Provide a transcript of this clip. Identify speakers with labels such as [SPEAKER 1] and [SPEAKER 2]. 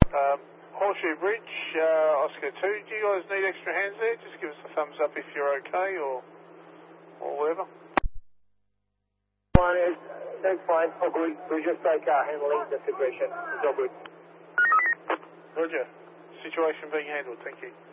[SPEAKER 1] Horseshoe Bridge, Oscar 2, do you guys need extra hands there? Just give us a thumbs up if you're okay or whatever.
[SPEAKER 2] That's fine. All good. We just handling the situation. It's all good.
[SPEAKER 1] Roger. Situation being handled. Thank you.